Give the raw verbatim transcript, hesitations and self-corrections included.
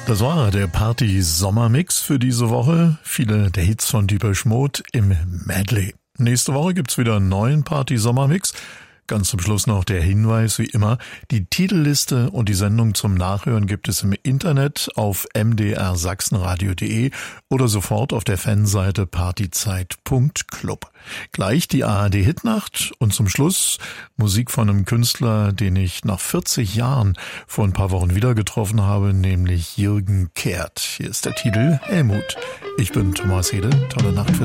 Das war der Party-Sommermix für diese Woche. Viele der Hits von Depeche Mode im Medley. Nächste Woche gibt's wieder einen neuen Party-Sommermix. Ganz zum Schluss noch der Hinweis, wie immer, die Titelliste und die Sendung zum Nachhören gibt es im Internet auf m d r sachsenradio punkt de oder sofort auf der Fanseite partyzeit punkt club. Gleich die A R D-Hitnacht und zum Schluss Musik von einem Künstler, den ich nach vierzig Jahren vor ein paar Wochen wieder getroffen habe, nämlich Jürgen Kehrt. Hier ist der Titel Helmut. Ich bin Thomas Hede. Tolle Nacht für